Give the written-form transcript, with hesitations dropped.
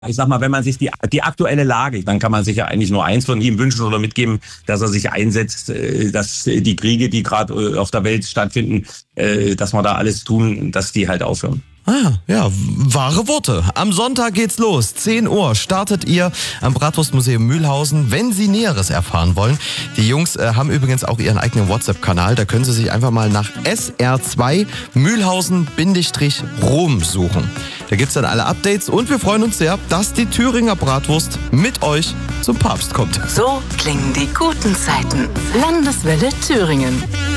Ich sag mal, wenn man sich die aktuelle Lage, dann kann man sich ja eigentlich nur eins von ihm wünschen oder mitgeben, dass er sich einsetzt, dass die Kriege, die gerade auf der Welt stattfinden, dass wir da alles tun, dass die halt aufhören. Ah, ja, wahre Worte. Am Sonntag geht's los. 10 Uhr startet ihr am Bratwurstmuseum Mühlhausen, wenn Sie Näheres erfahren wollen. Die Jungs haben übrigens auch ihren eigenen WhatsApp-Kanal. Da können Sie sich einfach mal nach SR2 Mühlhausen-Rom suchen. Da gibt's dann alle Updates und wir freuen uns sehr, dass die Thüringer Bratwurst mit euch zum Papst kommt. So klingen die guten Zeiten. Landeswelle Thüringen.